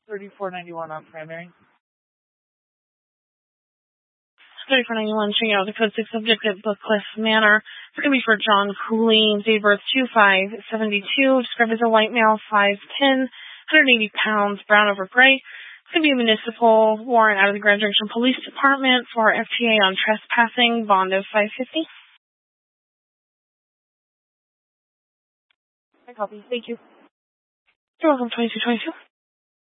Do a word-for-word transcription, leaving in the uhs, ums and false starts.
thirty-four ninety-one on primary. thirty-four ninety-one, checking out the code six subject at Bookless Manor. It's going to be for John Cooley, date of birth two five seventy-two, described as a white male, five ten, one hundred eighty pounds, brown over gray. It's going to be a municipal warrant out of the Grand Junction Police Department for F T A on trespassing, bond of five fifty. I copy. Thank you. You're welcome, twenty-two twenty-two.